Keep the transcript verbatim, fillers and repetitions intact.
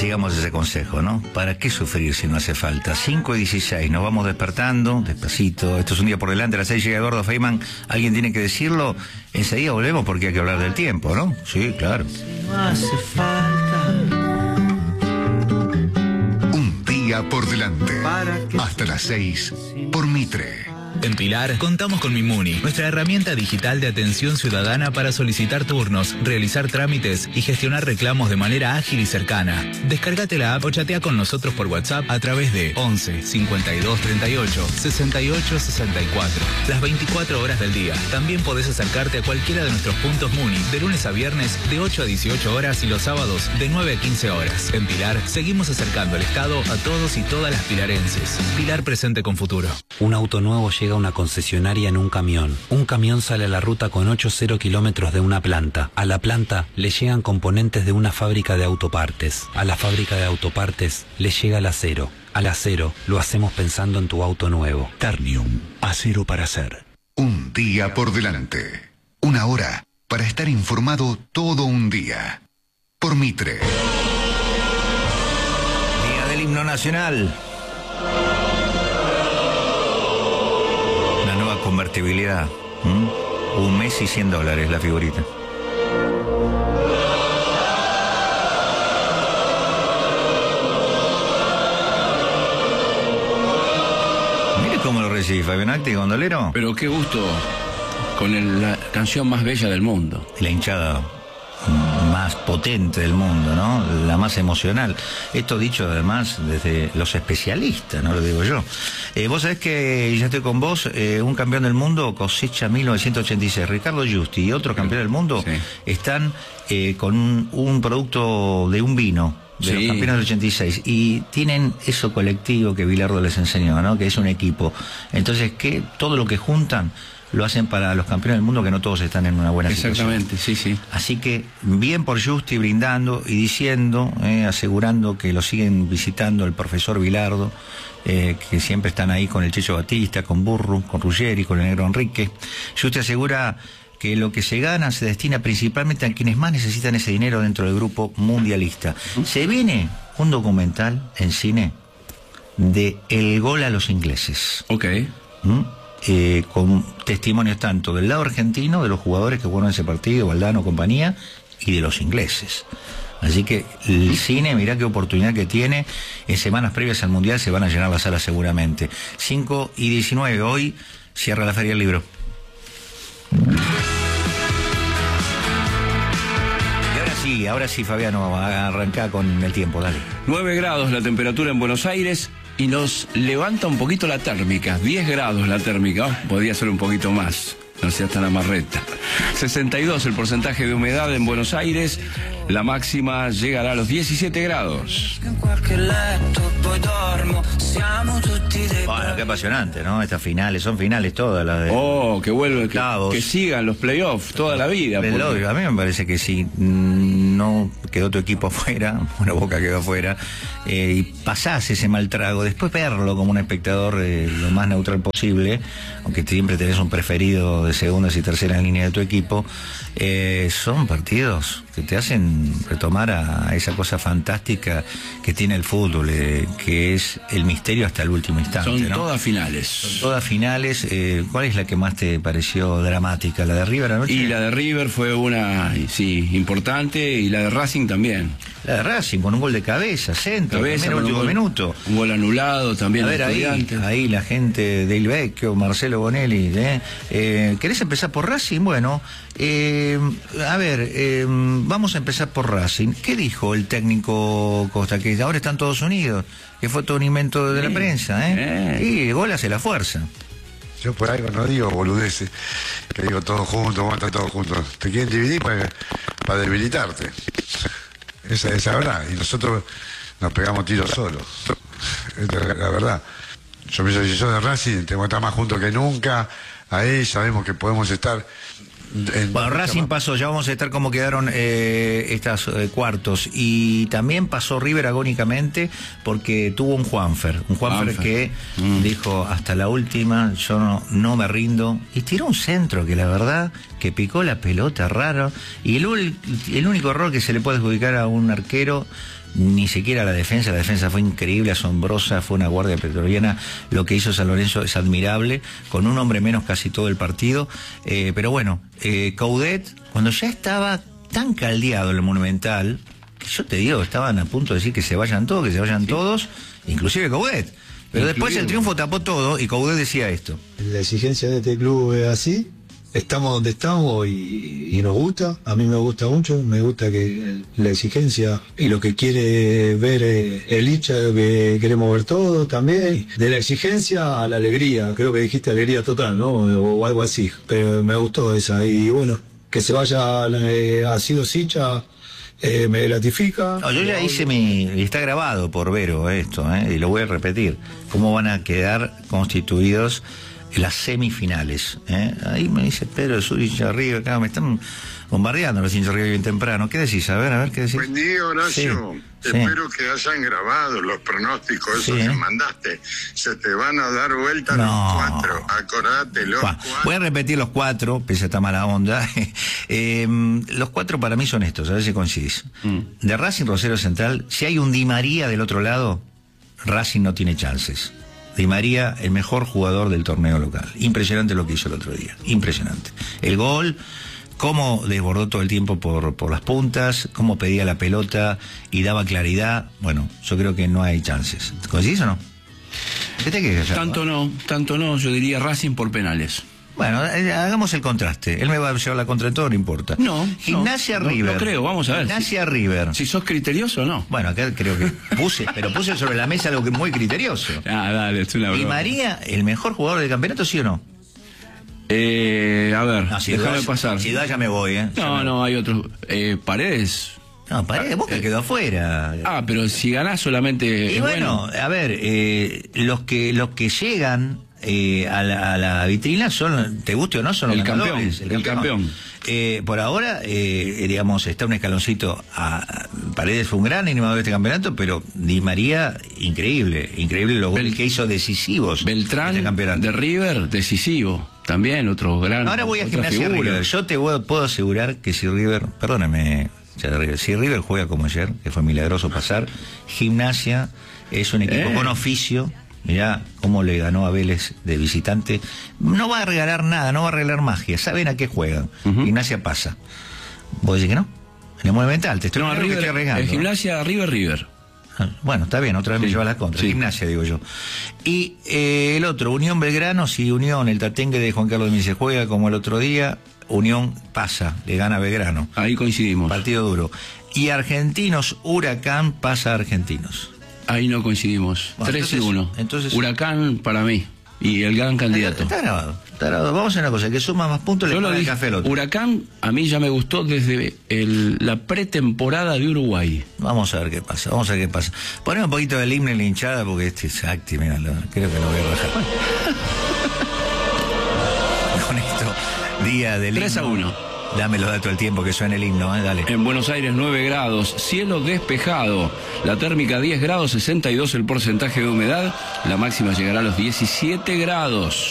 sigamos ese consejo, ¿no? ¿Para qué sufrir si no hace falta? cinco y dieciséis, nos vamos despertando, despacito. Esto es un día por delante, a las seis llega Eduardo Feynman. ¿Alguien tiene que decirlo? Enseguida volvemos porque hay que hablar del tiempo, ¿no? Sí, claro. No hace falta. Un día por delante. Hasta las seis por Mitre. En Pilar contamos con Mimuni, nuestra herramienta digital de atención ciudadana para solicitar turnos, realizar trámites y gestionar reclamos de manera ágil y cercana. Descárgate la app o chatea con nosotros por WhatsApp a través de once cincuenta y dos treinta y ocho sesenta y ocho sesenta y cuatro. Las veinticuatro horas del día. También podés acercarte a cualquiera de nuestros puntos Muni de lunes a viernes de ocho a dieciocho horas y los sábados de nueve a quince horas. En Pilar seguimos acercando el Estado a todos y todas las pilarenses. Pilar presente con futuro. Un auto nuevo llega a una concesionaria en un camión. Un camión sale a la ruta con ocho cero kilómetros de una planta. A la planta le llegan componentes de una fábrica de autopartes. A la fábrica de autopartes le llega el acero. Al acero lo hacemos pensando en tu auto nuevo. Ternium, acero para hacer. Un día por delante. Una hora para estar informado todo un día. Por Mitre. Día del himno nacional. Convertibilidad. ¿Mm? Un mes y cien dólares la figurita. Mire cómo lo recibe Fabián Acti, gondolero. Pero qué gusto, con el, la canción más bella del mundo. La hinchada más potente del mundo, ¿no? La más emocional. Esto dicho además desde los especialistas, no lo digo yo. Eh, vos sabés que, ya estoy con vos, eh, un campeón del mundo cosecha mil novecientos ochenta y seis. Ricardo Giusti y otro campeón del mundo sí. están eh, con un, un producto de un vino de sí. los campeones del ochenta y seis y tienen eso colectivo que Bilardo les enseñó, ¿no? Que es un equipo. Entonces, que todo lo que juntan lo hacen para los campeones del mundo, que no todos están en una buena Exactamente, situación. sí, sí. Así que bien por Giusti brindando y diciendo, eh, asegurando que lo siguen visitando el profesor Bilardo, eh, que siempre están ahí con el Checho Batista, con Burru, con Ruggeri, con el Negro Enrique. Giusti asegura que lo que se gana se destina principalmente a quienes más necesitan ese dinero dentro del grupo mundialista. Se viene un documental en cine de El gol a los ingleses. Ok. ¿Mm? Eh, con testimonios tanto del lado argentino, de los jugadores que jugaron ese partido, Valdano, compañía, y de los ingleses. Así que el cine, mirá qué oportunidad que tiene. En semanas previas al Mundial se van a llenar las salas seguramente. cinco y diecinueve, hoy cierra la Feria del Libro. Y ahora sí, ahora sí, Fabiano, arranca con el tiempo, dale. nueve grados la temperatura en Buenos Aires. Y nos levanta un poquito la térmica, diez grados la térmica, oh, podría ser un poquito más, no seas tan amarreta. sesenta y dos el porcentaje de humedad en Buenos Aires, la máxima llegará a los diecisiete grados. Bueno, qué apasionante, ¿no? Estas finales, son finales todas las de... Oh, que vuelven, que, que sigan los playoffs toda la vida. Porque... A mí me parece que si no quedó tu equipo afuera, bueno, Boca quedó afuera, eh, y pasás ese mal trago, después verlo como un espectador eh, lo más neutral posible, aunque siempre tenés un preferido de segundas y terceras líneas de tu equipo, eh, son partidos que te hacen retomar a, a esa cosa fantástica que tiene el fútbol, eh, que es el misterio hasta el último instante. Son ¿no? todas finales. Son todas finales. Eh, ¿Cuál es la que más te pareció dramática? ¿La de River anoche? Y la de River fue una, sí, importante, y la de Racing también. La de Racing, con un gol de cabeza, centro, cabeza, en el último gol, minuto. Un gol anulado también. A ver, ahí, ahí la gente de Il Vecchio, Marcelo Bonelli. ¿eh? Eh, ¿Querés empezar por Racing? Bueno, eh, a ver, eh, vamos a empezar por Racing. ¿Qué dijo el técnico Costa? Que ahora están todos unidos, que fue todo un invento de la prensa, ¿eh? eh. Y el gol hace la fuerza. Yo por ahí no digo boludeces, que digo todos juntos, vamos a estar todos juntos. Te quieren dividir para, para debilitarte. Esa es la verdad. Y nosotros nos pegamos tiros solos. Esta es la verdad. Yo pienso que si sos de Racing, tenemos que estar más juntos que nunca. Ahí sabemos que podemos estar en Bueno, Racing pasó, ya vamos a estar como quedaron eh, estas eh, cuartos. Y también pasó River agónicamente porque tuvo un Juanfer. Un Juanfer, Juanfer. que Mm. dijo hasta la última, yo no, no me rindo. Y tiró un centro que la verdad que picó la pelota raro. Y el, ul- el único error que se le puede adjudicar a un arquero, ni siquiera la defensa, la defensa fue increíble, asombrosa, fue una guardia pretoriana. Lo que hizo San Lorenzo es admirable, con un hombre menos casi todo el partido. Eh, pero bueno, eh, Coudet, cuando ya estaba tan caldeado el Monumental, que yo te digo, estaban a punto de decir que se vayan todos, que se vayan todos, inclusive Coudet. Pero después el triunfo tapó todo y Coudet decía esto. La exigencia de este club es así. Estamos donde estamos y, y nos gusta. A mí me gusta mucho. Me gusta que la exigencia y lo que quiere ver eh, el hincha, lo que queremos ver todos también. De la exigencia a la alegría. Creo que dijiste alegría total, ¿no? O algo así. Pero me gustó esa. Y bueno, que se vaya eh, a Sido Sicha. Eh, me gratifica. No, yo ya hice mi... y está grabado por Vero esto, ¿eh? Y lo voy a repetir. ¿Cómo van a quedar constituidos las semifinales? ¿eh? Ahí me dice Pedro, soy hincha River, acá me están bombardeando los hinchas River bien temprano. ¿Qué decís? A ver, a ver, ¿qué decís? Buen día, Horacio. Sí, sí. Espero que hayan grabado los pronósticos, esos Sí. que mandaste. Se te van a dar vuelta No. los cuatro. Acordate, los Buah, cuatro. voy a repetir los cuatro, pese a esta mala onda. Eh, los cuatro para mí son estos, a ver si coincidís. Mm. De Racing, Rosario Central, si hay un Di María del otro lado, Racing no tiene chances. Di María, el mejor jugador del torneo local. Impresionante lo que hizo el otro día. Impresionante. El gol, cómo desbordó todo el tiempo por, por las puntas, cómo pedía la pelota y daba claridad. Bueno, yo creo que no hay chances. ¿Coincidís o no? ¿Qué te quejas? Tanto no, tanto no, yo diría Racing por penales. Bueno, eh, hagamos el contraste. Él me va a llevar la contra en todo, no importa. No, Gimnasia no, no, River. no creo, vamos a ver. Gimnasia River. Si sos criterioso o no. Bueno, acá creo que puse, pero puse sobre la mesa algo que es muy criterioso. Ah, dale, es una ¿Y broma. María, el mejor jugador del campeonato, sí o no? Eh, a ver, No, si déjame dudás- pasar. Si da ya me voy, ¿eh? Ya No, me- no, hay otros. Eh, Paredes. No, Paredes, Boca Eh, quedó afuera. Ah, pero si ganás solamente. y es bueno, a ver, eh, los que los que llegan eh, a, la, a la vitrina son, te guste o no, son los El ganadores, campeón, el campeón. Eh, por ahora, eh, digamos, está un escaloncito. A, a- Paredes fue un gran animador de este campeonato, pero Di María, increíble, increíble los goles Bel- que hizo decisivos Beltrán en este campeonato. de River, decisivo. También otro gran. Ahora voy a otra Gimnasia figura. River. Yo te voy- puedo asegurar que si River, perdóname, ya de River, si River juega como ayer, que fue milagroso pasar, Gimnasia es un equipo Eh. con oficio. Mirá cómo le ganó a Vélez de visitante. No va a regalar nada, no va a regalar magia. Saben a qué juegan. Ujú. Gimnasia pasa. ¿Vos decís que no? En el Monumental, te estoy, No, claro que River, estoy arriesgando. el Gimnasia River River. Ah, Bueno, está bien, otra vez me Sí, lleva la contra. sí. Gimnasia, digo yo. Y eh, el otro, Unión Belgrano, si Unión, el tatengue de Juan Carlos de se juega como el otro día, Unión pasa, le gana a Belgrano. Ahí coincidimos. Partido duro. Y Argentinos, Huracán pasa a Argentinos. Ahí no coincidimos. Bueno, tres y entonces- uno. entonces- Huracán para mí. Y el gran candidato. Está grabado, está grabado. Vamos a hacer una cosa, el que suma más puntos le Yo lo paga el dije, café al otro. Huracán a mí ya me gustó desde el- la pretemporada de Uruguay. Vamos a ver qué pasa, vamos a ver qué pasa. Poneme un poquito del himno en la hinchada porque este es acti, mira, lo- creo que lo voy a rajar. Con esto, día del tres a himno. uno. Dame los datos del tiempo que suena el himno, ¿eh? Dale. En Buenos Aires nueve grados, cielo despejado, la térmica diez grados, sesenta y dos el porcentaje de humedad, la máxima llegará a los diecisiete grados.